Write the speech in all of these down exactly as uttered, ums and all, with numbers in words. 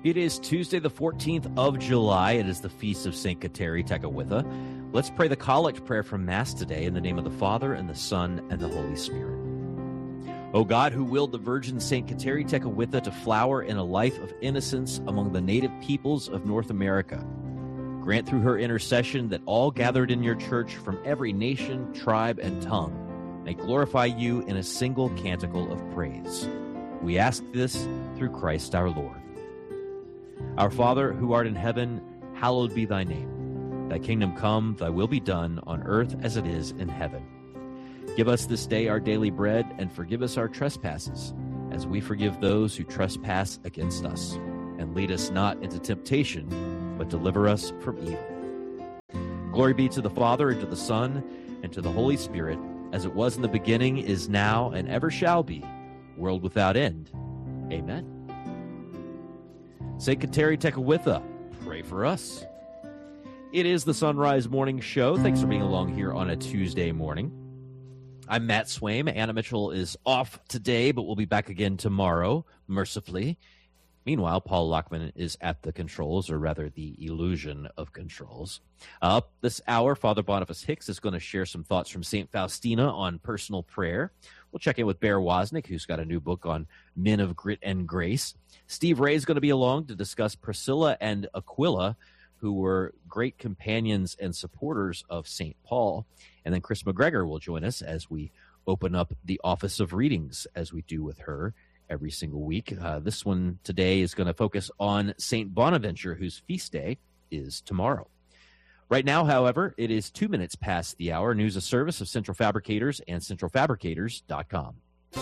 It is Tuesday, the fourteenth of July. It is the feast of Saint Kateri Tekakwitha. Let's pray the collect prayer from Mass today in the name of the Father, and the Son, and the Holy Spirit. O God, who willed the Virgin Saint Kateri Tekakwitha to flower in a life of innocence among the native peoples of North America, grant through her intercession that all gathered in your church from every nation, tribe, and tongue may glorify you in a single canticle of praise. We ask this through Christ our Lord. Our Father, who art in heaven, hallowed be thy name. Thy kingdom come, thy will be done, on earth as it is in heaven. Give us this day our daily bread, and forgive us our trespasses, as we forgive those who trespass against us. And lead us not into temptation, but deliver us from evil. Glory be to the Father, and to the Son, and to the Holy Spirit, as it was in the beginning, is now, and ever shall be, world without end. Amen. Saint Kateri Tekakwitha, pray for us. It is the Sunrise Morning Show. Thanks for being along here on a Tuesday morning. I'm Matt Swaim. Anna Mitchell is off today, but we'll be back again tomorrow, mercifully. Meanwhile, Paul Lockman is at the controls, or rather the illusion of controls. Up uh, this hour, Father Boniface Hicks is going to share some thoughts from Saint Faustina on personal prayer. We'll check in with Bear Wozniak, who's got a new book on men of grit and grace. Steve Ray is going to be along to discuss Priscilla and Aquila, who were great companions and supporters of Saint Paul. And then Chris McGregor will join us as we open up the Office of Readings, as we do with her every single week. Uh, this one today is going to focus on Saint Bonaventure, whose feast day is tomorrow. Right now, however, it is two minutes past the hour. News of service of Central Fabricators and central fabricators dot com.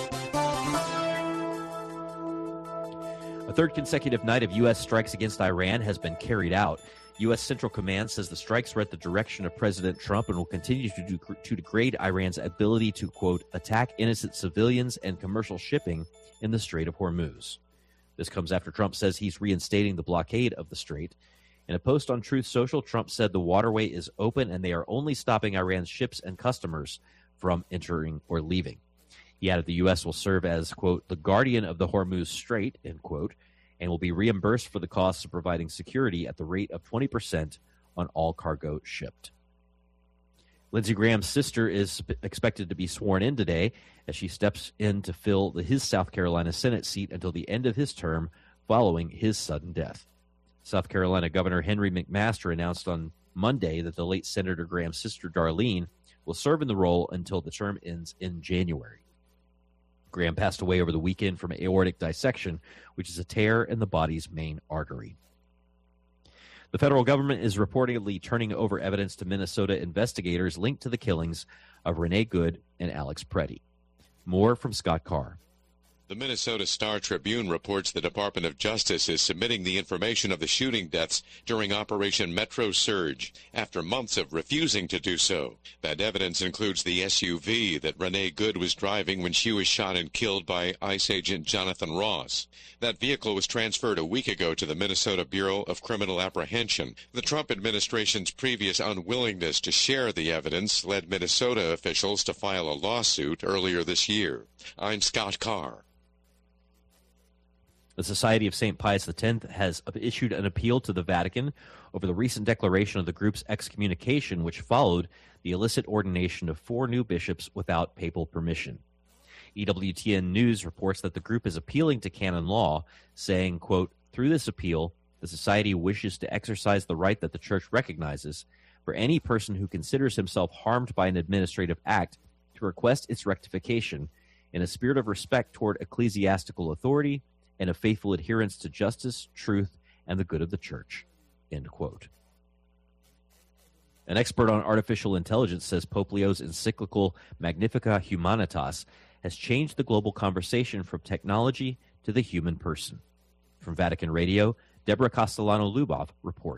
A third consecutive night of U S strikes against Iran has been carried out. U S Central Command says the strikes were at the direction of President Trump and will continue to, do, to degrade Iran's ability to, quote, attack innocent civilians and commercial shipping in the Strait of Hormuz. This comes after Trump says he's reinstating the blockade of the strait. In a post on Truth Social, Trump said the waterway is open and they are only stopping Iran's ships and customers from entering or leaving. He added the U S will serve as, quote, the guardian of the Hormuz Strait, end quote, and will be reimbursed for the costs of providing security at the rate of twenty percent on all cargo shipped. Lindsey Graham's sister is expected to be sworn in today as she steps in to fill the, his South Carolina Senate seat until the end of his term following his sudden death. South Carolina Governor Henry McMaster announced on Monday that the late Senator Graham's sister Darlene will serve in the role until the term ends in January. Graham passed away over the weekend from aortic dissection, which is a tear in the body's main artery. The federal government is reportedly turning over evidence to Minnesota investigators linked to the killings of Renee Good and Alex Preddy. More from Scott Carr. The Minnesota Star Tribune reports the Department of Justice is submitting the information of the shooting deaths during Operation Metro Surge after months of refusing to do so. That evidence includes the S U V that Renee Good was driving when she was shot and killed by ICE agent Jonathan Ross. That vehicle was transferred a week ago to the Minnesota Bureau of Criminal Apprehension. The Trump administration's previous unwillingness to share the evidence led Minnesota officials to file a lawsuit earlier this year. I'm Scott Carr. The Society of Saint Pius the Tenth has issued an appeal to the Vatican over the recent declaration of the group's excommunication, which followed the illicit ordination of four new bishops without papal permission. E W T N News reports that the group is appealing to canon law, saying, quote, through this appeal, the Society wishes to exercise the right that the Church recognizes for any person who considers himself harmed by an administrative act to request its rectification in a spirit of respect toward ecclesiastical authority and a faithful adherence to justice, truth, and the good of the Church, end quote. An expert on artificial intelligence says Pope Leo's encyclical Magnificat Humanitas has changed the global conversation from technology to the human person. From Vatican Radio, Deborah Castellano-Lubov reports.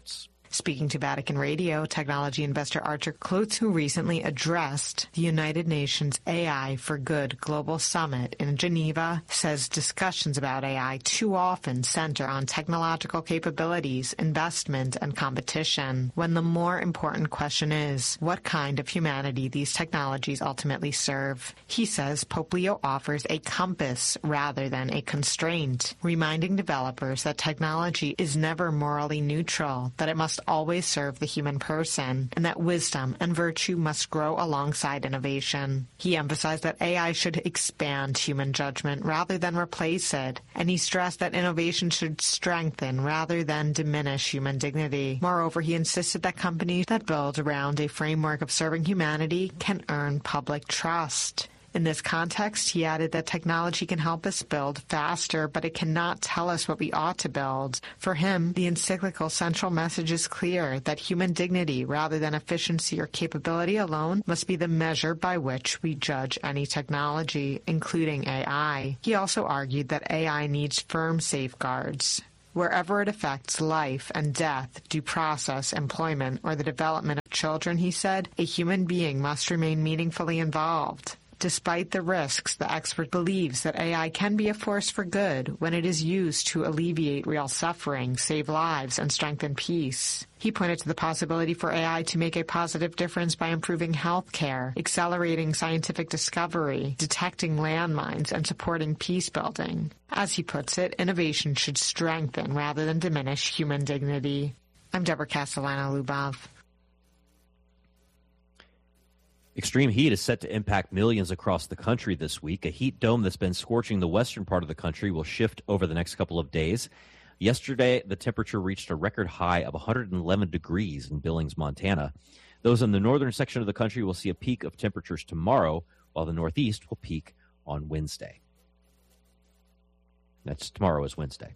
Speaking to Vatican Radio, technology investor Archer Klotz, who recently addressed the United Nations A I for Good Global Summit in Geneva, says discussions about A I too often center on technological capabilities, investment, and competition, when the more important question is what kind of humanity these technologies ultimately serve. He says Pope Leo offers a compass rather than a constraint, reminding developers that technology is never morally neutral, that it must always serve the human person, and that wisdom and virtue must grow alongside innovation. He emphasized that A I should expand human judgment rather than replace it, and he stressed that innovation should strengthen rather than diminish human dignity. Moreover, he insisted that companies that build around a framework of serving humanity can earn public trust. In this context, he added that technology can help us build faster, but it cannot tell us what we ought to build. For him, the encyclical central message is clear, that human dignity, rather than efficiency or capability alone, must be the measure by which we judge any technology, including A I. He also argued that A I needs firm safeguards. Wherever it affects life and death, due process, employment, or the development of children, he said, a human being must remain meaningfully involved. Despite the risks, the expert believes that A I can be a force for good when it is used to alleviate real suffering, save lives, and strengthen peace. He pointed to the possibility for A I to make a positive difference by improving health care, accelerating scientific discovery, detecting landmines, and supporting peace building. As he puts it, innovation should strengthen rather than diminish human dignity. I'm Deborah Castellano-Lubov. Extreme heat is set to impact millions across the country this week. A heat dome that's been scorching the western part of the country will shift over the next couple of days. Yesterday, the temperature reached a record high of one hundred eleven degrees in Billings, Montana. Those in the northern section of the country will see a peak of temperatures tomorrow, while the northeast will peak on Wednesday. That's tomorrow is Wednesday.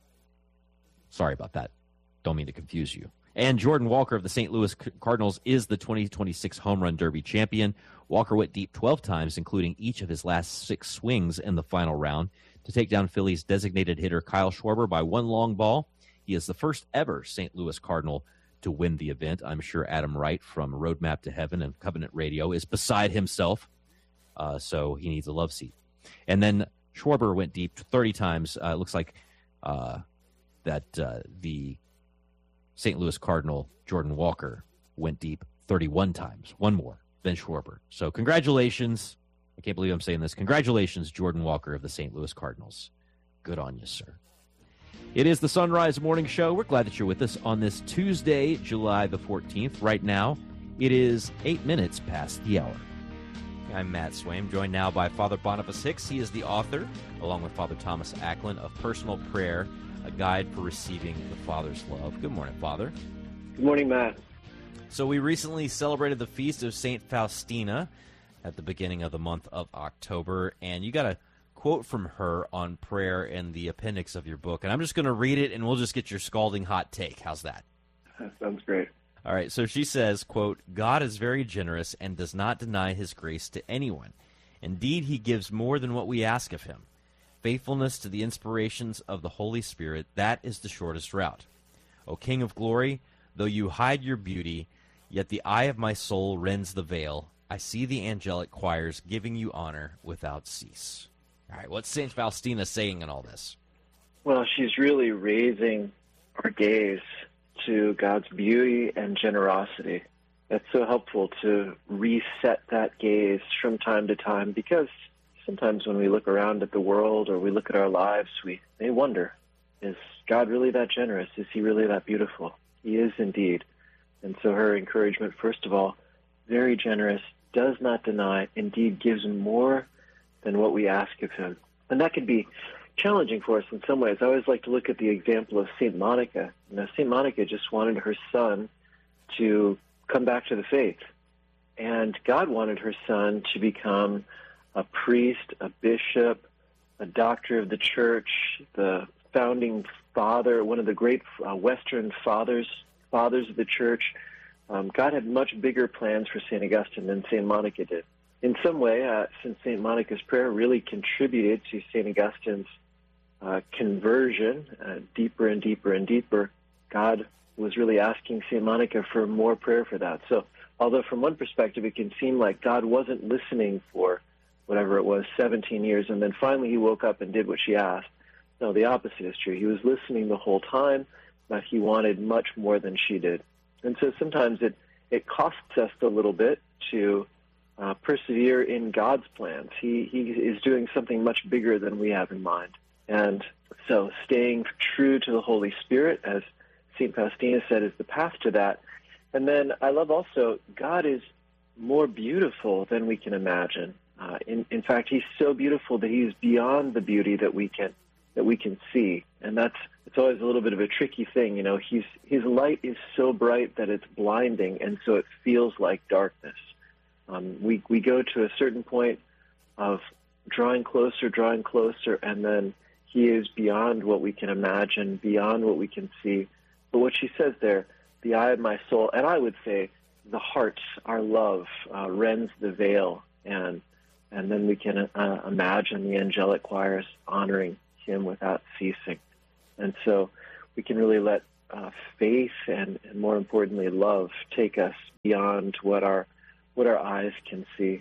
Sorry about that. Don't mean to confuse you. And Jordan Walker of the Saint Louis Cardinals is the twenty twenty-six Home Run Derby champion. Walker went deep twelve times, including each of his last six swings in the final round, to take down Phillies designated hitter Kyle Schwarber by one long ball. He is the first ever Saint Louis Cardinal to win the event. I'm sure Adam Wright from Roadmap to Heaven and Covenant Radio is beside himself, uh, so he needs a love seat. And then Schwarber went deep thirty times. Uh, it looks like uh, that uh, the Saint Louis Cardinal, Jordan Walker, went deep thirty-one times, one more than Schwarber. So congratulations. I can't believe I'm saying this. Congratulations, Jordan Walker of the Saint Louis Cardinals. Good on you, sir. It is the Sunrise Morning Show. We're glad that you're with us on this Tuesday, July the fourteenth. Right now, it is eight minutes past the hour. I'm Matt Swaim, joined now by Father Boniface Hicks. He is the author, along with Father Thomas Acklin, of Personal Prayer, a guide for receiving the Father's love. Good morning, Father. Good morning, Matt. So we recently celebrated the feast of Saint Faustina at the beginning of the month of October, and you got a quote from her on prayer in the appendix of your book, and I'm just going to read it, and we'll just get your scalding hot take. How's that? That sounds great. All right, so she says, quote, God is very generous and does not deny his grace to anyone. Indeed, he gives more than what we ask of him. Faithfulness to the inspirations of the Holy Spirit, that is the shortest route. O King of glory, though you hide your beauty, yet the eye of my soul rends the veil. I see the angelic choirs giving you honor without cease. All right, what's Saint Faustina saying in all this? Well, she's really raising our gaze to God's beauty and generosity. It's so helpful to reset that gaze from time to time, because sometimes when we look around at the world or we look at our lives, we may wonder, is God really that generous? Is he really that beautiful? He is indeed. And so her encouragement, first of all, very generous, does not deny, indeed gives more than what we ask of him. And that can be challenging for us in some ways. I always like to look at the example of Saint Monica. You know, Saint Monica just wanted her son to come back to the faith. And God wanted her son to become a priest, a bishop, a doctor of the church, the founding father, one of the great uh, Western fathers, fathers of the church. Um, God had much bigger plans for Saint Augustine than Saint Monica did. In some way, uh, since Saint Monica's prayer really contributed to Saint Augustine's uh, conversion, uh, deeper and deeper and deeper, God was really asking Saint Monica for more prayer for that. So although from one perspective it can seem like God wasn't listening for whatever it was, seventeen years, and then finally he woke up and did what she asked, no, the opposite is true. He was listening the whole time, but he wanted much more than she did. And so sometimes it, it costs us a little bit to uh, persevere in God's plans. He, he is doing something much bigger than we have in mind. And so staying true to the Holy Spirit, as Saint Faustina said, is the path to that. And then I love also, God is more beautiful than we can imagine. Uh, in, in fact, he's so beautiful that he's beyond the beauty that we can that we can see. And that's it's always a little bit of a tricky thing. You know, he's, his light is so bright that it's blinding, and so it feels like darkness. Um, we, we go to a certain point of drawing closer, drawing closer, and then he is beyond what we can imagine, beyond what we can see. But what she says there, the eye of my soul, and I would say the heart, our love, uh, rends the veil, and and then we can uh, imagine the angelic choirs honoring him without ceasing. And so we can really let uh, faith and, and, more importantly, love take us beyond what our what our eyes can see.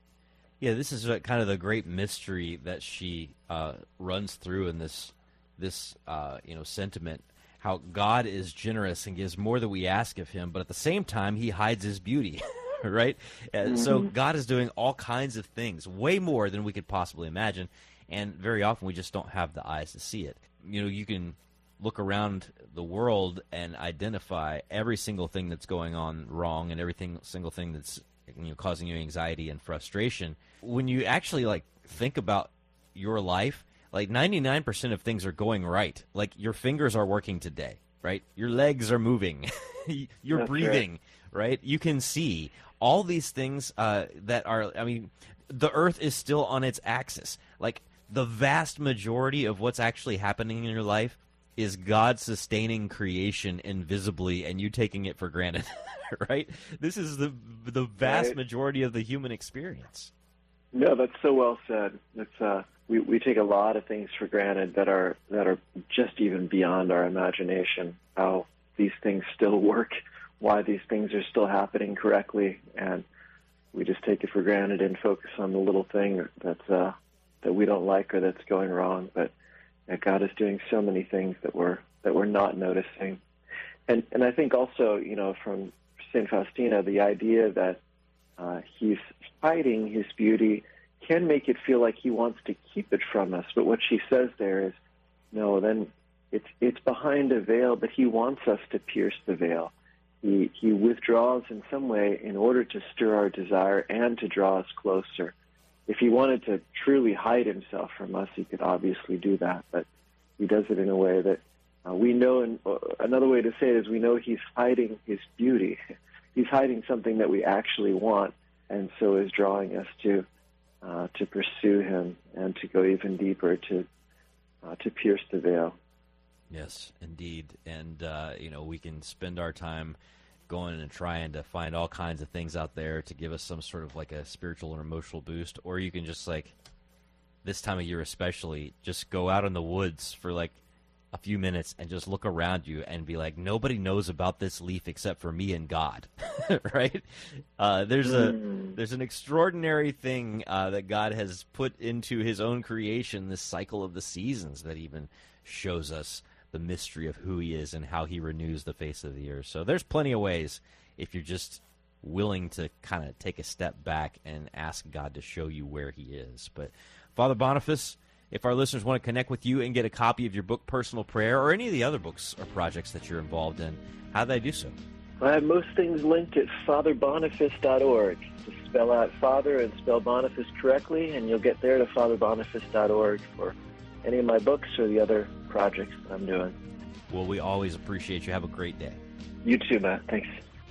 Yeah, this is kind of the great mystery that she uh, runs through in this this uh, you know sentiment. How God is generous and gives more than we ask of him, but at the same time, he hides his beauty, right? Mm-hmm. So God is doing all kinds of things, way more than we could possibly imagine, and very often we just don't have the eyes to see it. You know, you can look around the world and identify every single thing that's going on wrong and every single thing that's you know, causing you anxiety and frustration. When you actually, like, think about your life, like ninety-nine percent of things are going right. Like your fingers are working today, right? Your legs are moving. You're That's breathing, right. right? You can see all these things uh, that are, I mean, the earth is still on its axis. Like the vast majority of what's actually happening in your life is God sustaining creation invisibly and you taking it for granted, right? This is the the vast right. majority of the human experience. No, that's so well said. It's uh, we we take a lot of things for granted that are that are just even beyond our imagination. How these things still work, why these things are still happening correctly, and we just take it for granted and focus on the little thing that's uh, that we don't like or that's going wrong. But uh, God is doing so many things that we're that we're not noticing, and and I think also you know from Saint Faustina the idea that uh, he's hiding his beauty can make it feel like he wants to keep it from us. But what she says there is, no, then it's it's behind a veil, but he wants us to pierce the veil. He he withdraws in some way in order to stir our desire and to draw us closer. If he wanted to truly hide himself from us, he could obviously do that, but he does it in a way that uh, we know, and uh, another way to say it is we know he's hiding his beauty. He's hiding something that we actually want, and so is drawing us to uh, to pursue him and to go even deeper, to uh, to pierce the veil. Yes, indeed. And, uh, you know, we can spend our time going and trying to find all kinds of things out there to give us some sort of like a spiritual or emotional boost, or you can just, like, this time of year especially, just go out in the woods for, like, a few minutes and just look around you and be like, nobody knows about this leaf except for me and God, right? Uh, there's a there's an extraordinary thing uh, that God has put into his own creation, this cycle of the seasons that even shows us the mystery of who he is and how he renews the face of the earth. So there's plenty of ways if you're just willing to kind of take a step back and ask God to show you where he is. But Father Boniface, if our listeners want to connect with you and get a copy of your book, Personal Prayer, or any of the other books or projects that you're involved in, how do they do so? I have most things linked at father boniface dot org. Just spell out Father and spell Boniface correctly, and you'll get there to father boniface dot org for any of my books or the other projects that I'm doing. Well, we always appreciate you. Have a great day. You too, Matt. Thanks.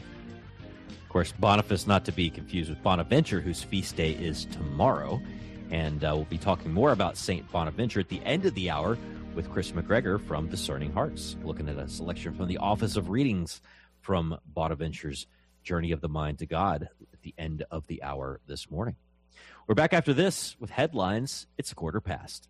Of course, Boniface not to be confused with Bonaventure, whose feast day is tomorrow. And uh, we'll be talking more about Saint Bonaventure at the end of the hour with Chris McGregor from Discerning Hearts, looking at a selection from the Office of Readings from Bonaventure's Journey of the Mind to God at the end of the hour this morning. We're back after this with headlines. It's a quarter past.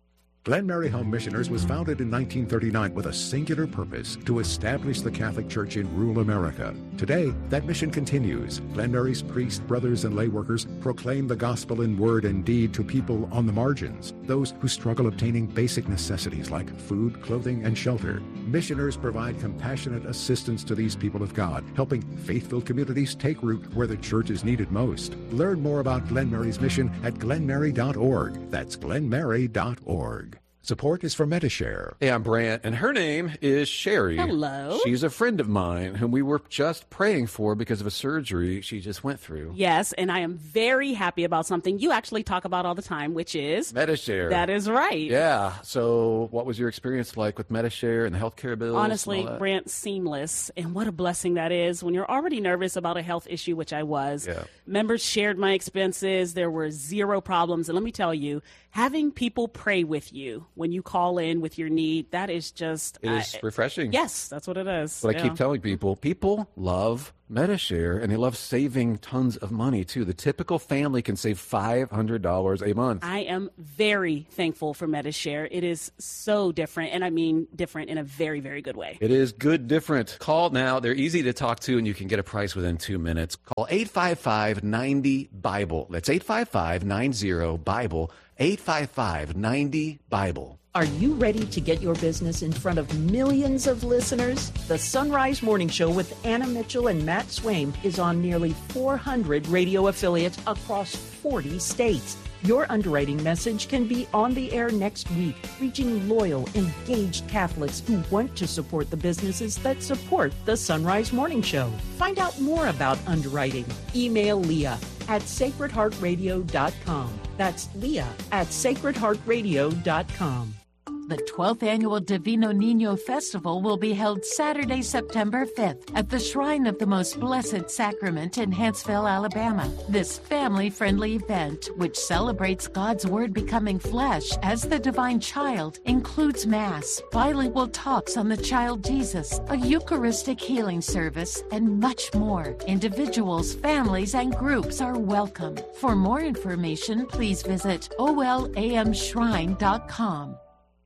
Glen Mary Home Missioners was founded in nineteen thirty-nine with a singular purpose to establish the Catholic Church in rural America. Today, that mission continues. Glen Mary's priests, brothers, and lay workers proclaim the gospel in word and deed to people on the margins, those who struggle obtaining basic necessities like food, clothing, and shelter. Missioners provide compassionate assistance to these people of God, helping faith-filled communities take root where the church is needed most. Learn more about Glen Mary's mission at glen mary dot org. That's glen mary dot org. Support is for Medishare. Hey, I'm Brant, and her name is Sherry. Hello. She's a friend of mine whom we were just praying for because of a surgery she just went through. Yes, and I am very happy about something you actually talk about all the time, which is Medishare. That is right. Yeah. So what was your experience like with Medishare and the healthcare bills? Honestly, and all that? Brant, seamless. And what a blessing that is when you're already nervous about a health issue, which I was. Yeah. Members shared my expenses. There were zero problems. And let me tell you, having people pray with you when you call in with your need, that is just... It is I, refreshing. Yes, that's what it is. What yeah. I keep telling people, people love Medishare, and they love saving tons of money, too. The typical family can save five hundred dollars a month. I am very thankful for Medishare. It is so different, and I mean different in a very, very good way. It is good different. Call now. They're easy to talk to, and you can get a price within two minutes. Call eight five five, nine zero, BIBLE. That's eight five five, nine zero, BIBLE. eight five five, nine zero, BIBLE. Are you ready to get your business in front of millions of listeners? The Sunrise Morning Show with Anna Mitchell and Matt Swaim is on nearly four hundred radio affiliates across forty states. Your underwriting message can be on the air next week, reaching loyal, engaged Catholics who want to support the businesses that support the Sunrise Morning Show. Find out more about underwriting. Email Leah at sacred heart radio dot com. That's Leah at sacred heart radio dot com. The twelfth Annual Divino Niño Festival will be held Saturday, September fifth at the Shrine of the Most Blessed Sacrament in Huntsville, Alabama. This family-friendly event, which celebrates God's Word becoming flesh as the divine child, includes Mass, bilingual talks on the child Jesus, a Eucharistic healing service, and much more. Individuals, families, and groups are welcome. For more information, please visit O L A M shrine dot com.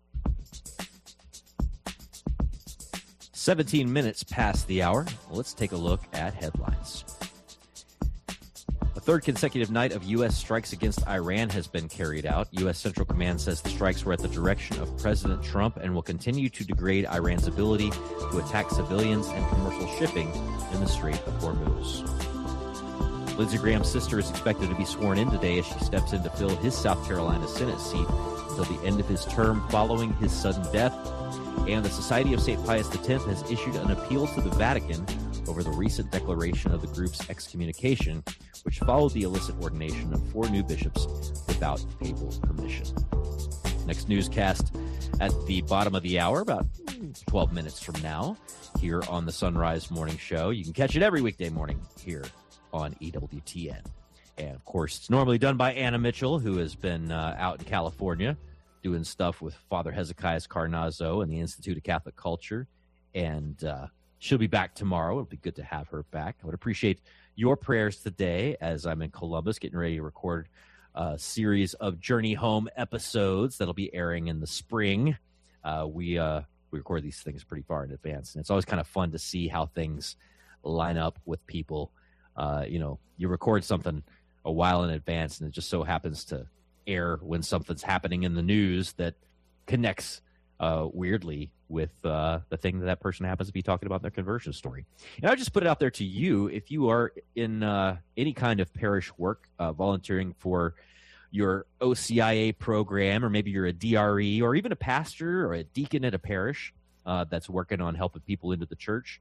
seventeen minutes past the hour. Let's take a look at headlines. A third consecutive night of U S strikes against Iran has been carried out. U S Central Command says the strikes were at the direction of President Trump and will continue to degrade Iran's ability to attack civilians and commercial shipping in the Strait of Hormuz. Lindsey Graham's sister is expected to be sworn in today as she steps in to fill his South Carolina Senate seat until the end of his term following his sudden death. And the Society of Saint Pius X has issued an appeal to the Vatican over the recent declaration of the group's excommunication, which followed the illicit ordination of four new bishops without papal permission. Next newscast at the bottom of the hour, about twelve minutes from now, here on the Sunrise Morning Show. You can catch it every weekday morning here on E W T N. And, of course, it's normally done by Anna Mitchell, who has been uh, out in California doing stuff with Father Hezekiah Carnazzo and the Institute of Catholic Culture. And uh, she'll be back tomorrow. It'll be good to have her back. I would appreciate your prayers today as I'm in Columbus getting ready to record a series of Journey Home episodes that'll be airing in the spring. Uh, we uh, we record these things pretty far in advance, and it's always kind of fun to see how things line up with people. Uh, you know, you record something a while in advance, and it just so happens to air when something's happening in the news that connects uh, weirdly with uh, the thing that that person happens to be talking about in their conversion story. And I just put it out there to you, if you are in uh, any kind of parish work, uh, volunteering for your O C I A program, or maybe you're a D R E, or even a pastor or a deacon at a parish uh, that's working on helping people into the church.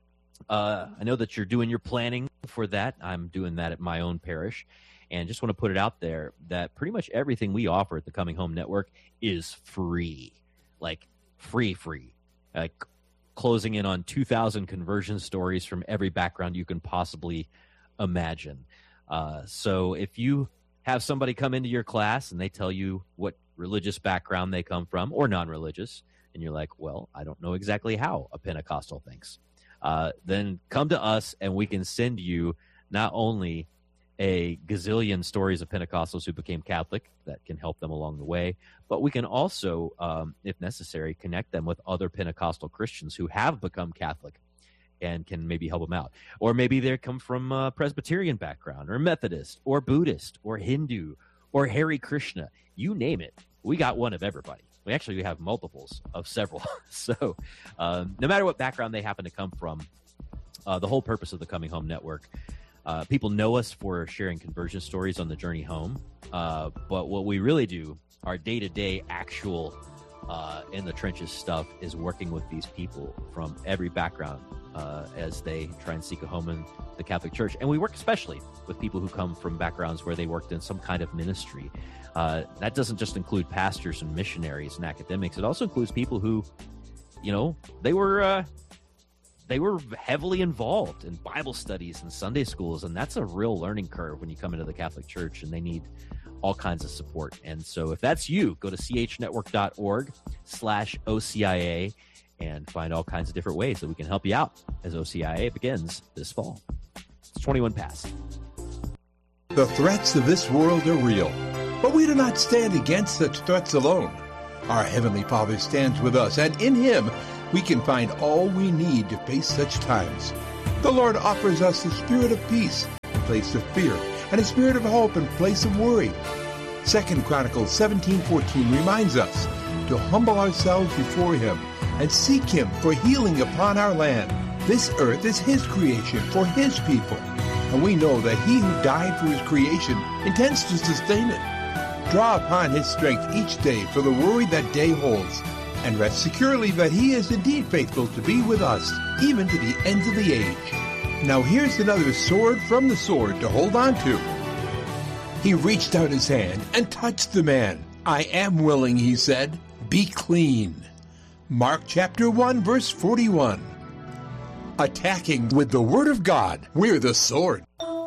Uh, I know that you're doing your planning for that. I'm doing that at my own parish. And just want to put it out there that pretty much everything we offer at the Coming Home Network is free. Like, free, free. Like, closing in on two thousand conversion stories from every background you can possibly imagine. Uh, so if you have somebody come into your class and they tell you what religious background they come from, or non-religious, and you're like, well, I don't know exactly how a Pentecostal thinks, uh, then come to us and we can send you not only a gazillion stories of Pentecostals who became Catholic that can help them along the way. But we can also, um, if necessary, connect them with other Pentecostal Christians who have become Catholic and can maybe help them out. Or maybe they come from a Presbyterian background, or Methodist, or Buddhist, or Hindu, or Hare Krishna. You name it. We got one of everybody. We actually have multiples of several. So um, no matter what background they happen to come from, uh, the whole purpose of the Coming Home Network, uh, people know us for sharing conversion stories on the journey home. Uh, but what we really do, our day-to-day actual uh, in the trenches stuff, is working with these people from every background uh, as they try and seek a home in the Catholic Church. And we work especially with people who come from backgrounds where they worked in some kind of ministry. Uh, that doesn't just include pastors and missionaries and academics. It also includes people who, you know, they were uh, they were heavily involved in Bible studies and Sunday schools, and that's a real learning curve when you come into the Catholic Church, and they need all kinds of support. And so if that's you, go to chnetwork.org slash OCIA and find all kinds of different ways that we can help you out as O C I A begins this fall. It's twenty-one past. The threats of this world are real, but we do not stand against such threats alone. Our Heavenly Father stands with us, and in Him we can find all we need to face such times. The Lord offers us the spirit of peace in place of fear, and a spirit of hope in place of worry. Second Chronicles seventeen fourteen reminds us to humble ourselves before Him and seek Him for healing upon our land. This earth is His creation for His people, and we know that He who died for His creation intends to sustain it. Draw upon His strength each day for the worry that day holds, and rest securely that He is indeed faithful to be with us, even to the ends of the age. Now here's another sword from the sword to hold on to. He reached out His hand and touched the man. I am willing, He said. Be clean. Mark chapter one, verse forty-one. Attacking with the Word of God, we're the sword.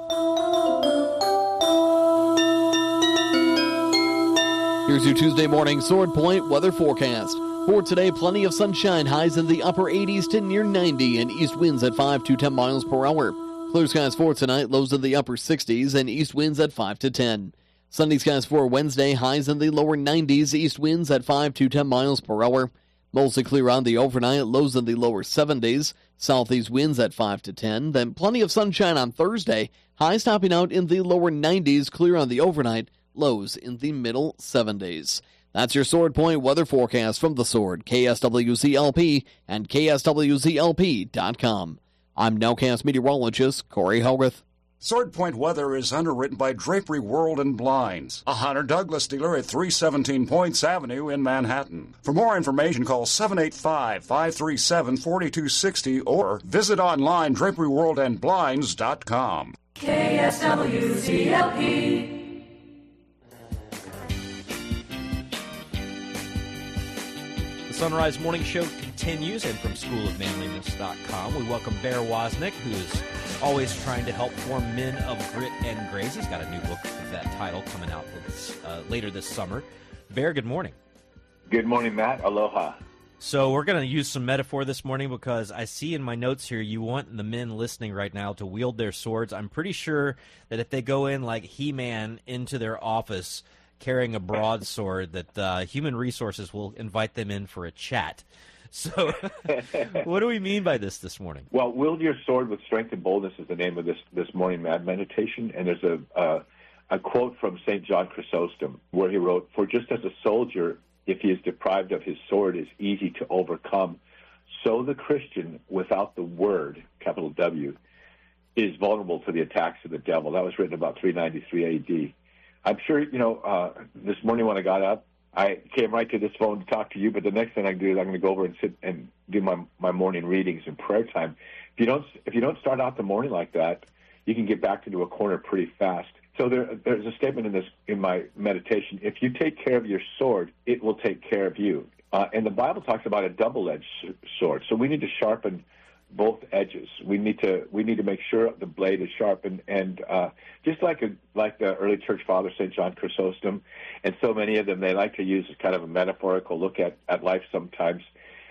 Here's your Tuesday morning Sword Point weather forecast. For today, plenty of sunshine, highs in the upper eighties to near ninety, and east winds at five to ten miles per hour. Clear skies for tonight, lows in the upper sixties, and east winds at five to ten. Sunny skies for Wednesday, highs in the lower nineties, east winds at five to ten miles per hour. Mostly clear on the overnight, lows in the lower seventies, southeast winds at five to ten. Then plenty of sunshine on Thursday, highs topping out in the lower nineties, clear on the overnight, lows in the middle seventies. That's your Sword Point weather forecast from The Sword, K S W Z L P, and K S W Z L P dot com. I'm Nowcast meteorologist Corey Hogarth. Sword Point weather is underwritten by Drapery World and Blinds, a Hunter Douglas dealer at three seventeen Points Avenue in Manhattan. For more information, call seven eight five, five three seven, four two six zero or visit online drapery world and blinds dot com. K S W Z L P. The Sunrise Morning Show continues, and from school of manliness dot com, we welcome Bear Wozniak, who is always trying to help form men of grit and grace. He's got a new book with that title coming out this, uh, later this summer. Bear, good morning. Good morning, Matt. Aloha. So we're going to use some metaphor this morning because I see in my notes here you want the men listening right now to wield their swords. I'm pretty sure that if they go in like He-Man into their office carrying a broadsword, that uh, Human Resources will invite them in for a chat. So what do we mean by this this morning? Well, wield your sword with strength and boldness is the name of this, this morning Mad Meditation. And there's a, uh, a quote from Saint John Chrysostom where he wrote, "For just as a soldier, if he is deprived of his sword, is easy to overcome, so the Christian without the word, capital W, is vulnerable to the attacks of the devil." That was written about three ninety-three A D. I'm sure, you know, uh, this morning when I got up, I came right to this phone to talk to you, but the next thing I do is I'm going to go over and sit and do my my morning readings and prayer time. If you don't if you don't start out the morning like that, you can get backed into a corner pretty fast. So there, there's a statement in this in my meditation: if you take care of your sword, it will take care of you. Uh, and the Bible talks about a double-edged sword. So we need to sharpen both edges. We need to we need to make sure the blade is sharp, and and uh, just like a, like the early church father Saint John Chrysostom, and so many of them, they like to use kind of a metaphorical look at, at life sometimes.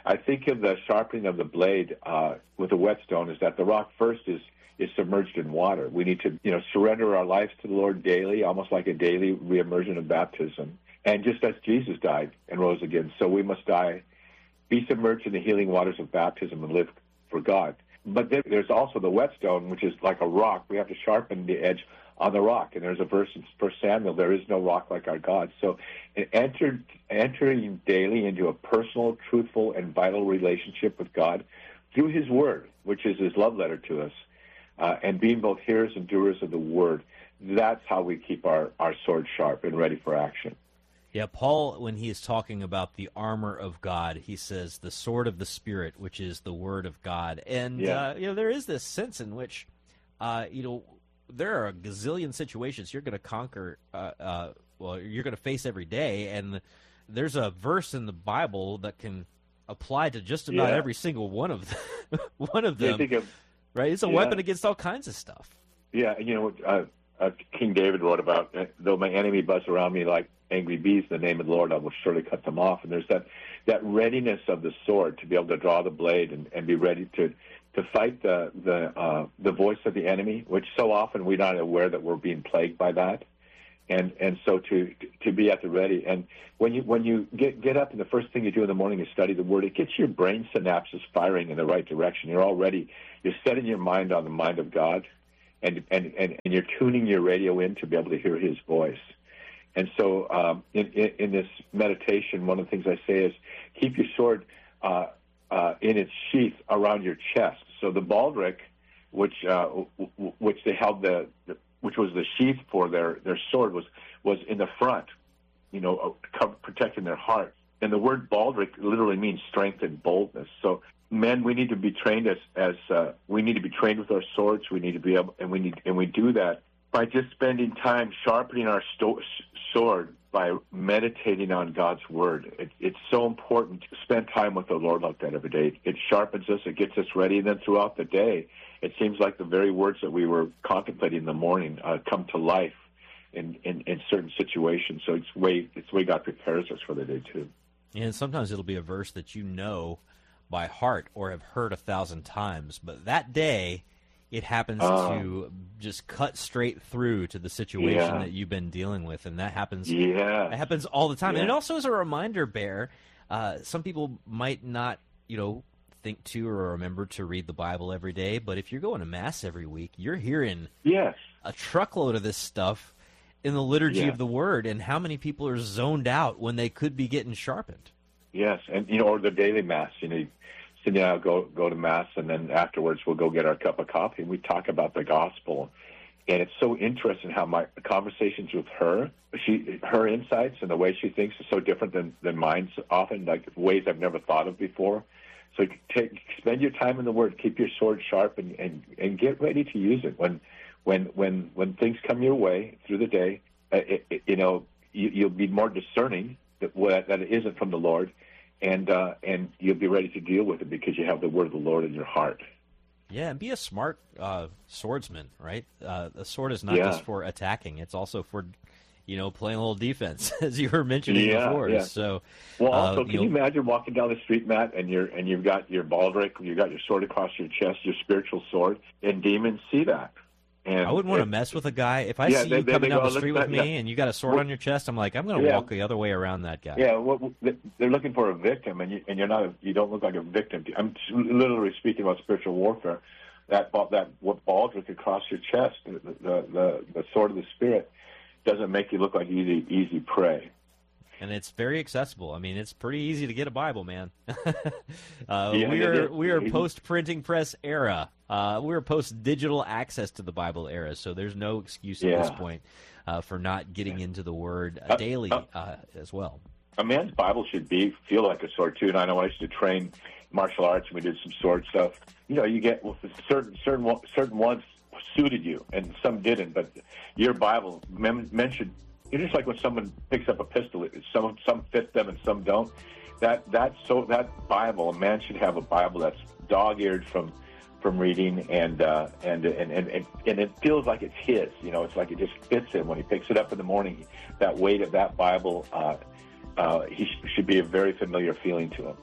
I think of the sharpening of the blade uh, with a whetstone is that the rock first is is submerged in water. We need to, you know, surrender our lives to the Lord daily, almost like a daily reimmersion of baptism. And just as Jesus died and rose again, so we must die, be submerged in the healing waters of baptism and live for God. But then there's also the whetstone, which is like a rock. We have to sharpen the edge on the rock. And there's a verse in First Samuel, there is no rock like our God. So enter, entering daily into a personal, truthful, and vital relationship with God through his word, which is his love letter to us, uh, and being both hearers and doers of the word, that's how we keep our, our sword sharp and ready for action. Yeah, Paul, when he is talking about the armor of God, he says the sword of the Spirit, which is the word of God. And, yeah. uh, you know, there is this sense in which, uh, you know, there are a gazillion situations you're going to conquer, uh, uh, well, you're going to face every day. And there's a verse in the Bible that can apply to just about yeah. every single one of them. one of them, of, right? It's a yeah. weapon against all kinds of stuff. Yeah, you know, uh, uh, King David wrote about, though my enemy buzz around me like angry bees, in the name of the Lord, I will surely cut them off. And there's that, that readiness of the sword to be able to draw the blade and, and be ready to to fight the the uh, the voice of the enemy, which so often we're not aware that we're being plagued by that. And and so to to be at the ready. And when you when you get get up and the first thing you do in the morning is study the Word, it gets your brain synapses firing in the right direction. You're already you're setting your mind on the mind of God, and and and, and you're tuning your radio in to be able to hear His voice. And so um, in, in, in this meditation, one of the things I say is keep your sword uh, uh, in its sheath around your chest. So the baldric, which uh, w- which they held the, the which was the sheath for their, their sword, was was in the front, you know, uh, protecting their heart. And the word baldric literally means strength and boldness. So men, we need to be trained as as uh, we need to be trained with our swords. We need to be able, and we need and we do that by just spending time sharpening our sto- sword, by meditating on God's Word. It, it's so important to spend time with the Lord like that every day. It sharpens us, it gets us ready, and then throughout the day, it seems like the very words that we were contemplating in the morning uh, come to life in, in, in certain situations. So it's way it's the way God prepares us for the day, too. And sometimes it'll be a verse that you know by heart or have heard a thousand times, but that day it happens uh, to just cut straight through to the situation yeah. that you've been dealing with, and that happens. Yeah, that happens all the time. Yeah. And it also is a reminder, Bear. Uh, some people might not, you know, think to or remember to read the Bible every day, but if you're going to Mass every week, you're hearing yes. a truckload of this stuff in the liturgy yeah. of the Word, and how many people are zoned out when they could be getting sharpened. Yes, and you know, or the daily Mass, you know. Cindy and I will go, go to Mass, and then afterwards we'll go get our cup of coffee, and we talk about the gospel. And it's so interesting how my conversations with her, she, her insights and the way she thinks is so different than, than mine often, like ways I've never thought of before. So take, spend your time in the Word, keep your sword sharp, and, and, and get ready to use it. When when when when things come your way through the day, uh, it, it, you know, you, you'll be more discerning that, that it isn't from the Lord. And uh, and you'll be ready to deal with it because you have the word of the Lord in your heart. Yeah, and be a smart uh, swordsman, right? Uh, the sword is not yeah. just for attacking; it's also for, you know, playing a little defense, as you were mentioning yeah, before. Yeah. So, well, also, uh, can you, you know, imagine walking down the street, Matt, and you're and you've got your baldric, you've got your sword across your chest, your spiritual sword, and demons see that. And I wouldn't want to mess with a guy. If I yeah, see they, you they, coming they down go, the street look, with me yeah. and you got a sword well, on your chest, I'm like, I'm going to yeah. walk the other way around that guy. Yeah, well, they're looking for a victim, and you and you're not. A, you don't look like a victim. I'm literally speaking about spiritual warfare. That that what baldric across your chest, the, the the the sword of the Spirit, doesn't make you look like easy easy prey. And it's very accessible. I mean, it's pretty easy to get a Bible, man. uh, yeah, we are yeah, we are yeah. post printing press era. Uh, we're post digital access to the Bible era. So there's no excuse at yeah. this point uh, for not getting into the Word uh, daily uh, uh, as well. A man's Bible should be feel like a sword too. And I know I used to train martial arts, and we did some sword stuff. You know, you get well, certain certain certain ones suited you, and some didn't. But your Bible men, men should. It's just like when someone picks up a pistol, some some fit them and some don't. That that so that Bible, a man should have a Bible that's dog-eared from from reading, and uh, and, and and and and it feels like it's his. You know, it's like it just fits him when he picks it up in the morning. That weight of that Bible, uh, uh, he sh- should be a very familiar feeling to him.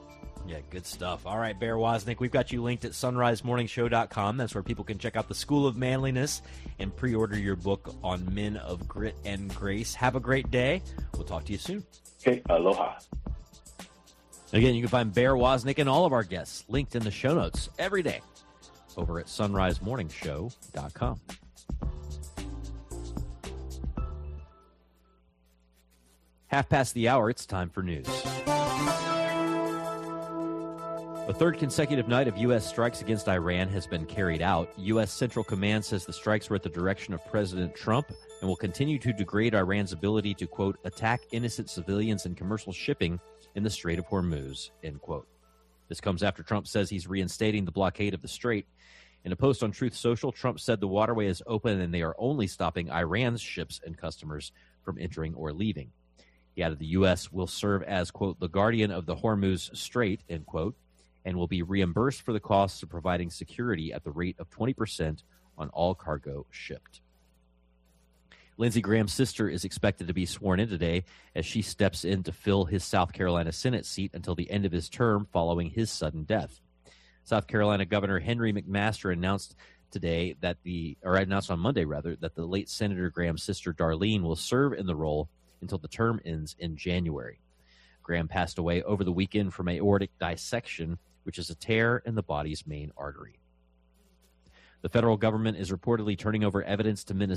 Yeah, good stuff. All right, Bear Wozniak, we've got you linked at sunrise morning show dot com. That's where people can check out the School of Manliness and pre-order your book on Men of Grit and Grace. Have a great day. We'll talk to you soon. Okay, aloha. Again, you can find Bear Wozniak and all of our guests linked in the show notes every day over at sunrise morning show dot com. Half past the hour, it's time for news. A third consecutive night of U S strikes against Iran has been carried out. U S Central Command says the strikes were at the direction of President Trump and will continue to degrade Iran's ability to, quote, attack innocent civilians and commercial shipping in the Strait of Hormuz, end quote. This comes after Trump says he's reinstating the blockade of the strait. In a post on Truth Social, Trump said the waterway is open and they are only stopping Iran's ships and customers from entering or leaving. He added the U S will serve as, quote, the guardian of the Hormuz Strait, end quote, and will be reimbursed for the costs of providing security at the rate of twenty percent on all cargo shipped. Lindsey Graham's sister is expected to be sworn in today as she steps in to fill his South Carolina Senate seat until the end of his term following his sudden death. South Carolina Governor Henry McMaster announced today that the, or announced on Monday rather, that the late Senator Graham's sister Darlene will serve in the role until the term ends in January. Graham passed away over the weekend from aortic dissection, which is a tear in the body's main artery. The federal government is reportedly turning over evidence to Minnesota